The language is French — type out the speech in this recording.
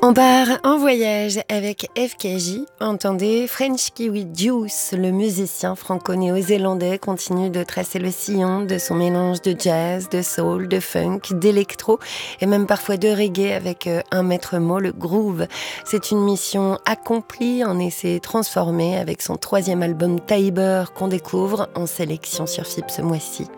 On part en voyage avec FKJ. Entendez, French Kiwi Juice, le musicien franco-néo-zélandais, continue de tracer le sillon de son mélange de jazz, de soul, de funk, d'électro et même parfois de reggae avec un maître mot, le groove. C'est une mission accomplie, un essai transformé avec son 3e album Tiber qu'on découvre en sélection sur FIP ce mois-ci.